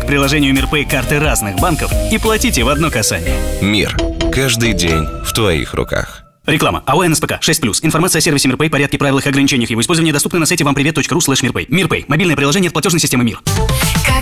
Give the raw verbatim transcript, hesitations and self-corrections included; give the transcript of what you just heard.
приложению Мирпэй карты разных банков и платите в одно касание. Мир. Каждый день в твоих руках. Реклама. АО НСПК шесть плюс. Информация о сервисе Мирпэй, порядке, правилах и ограничениях его использования доступна на сайте вампривет точка ру слэш Мирпэй. Мирпэй. Мобильное приложение от платежной системы Мир.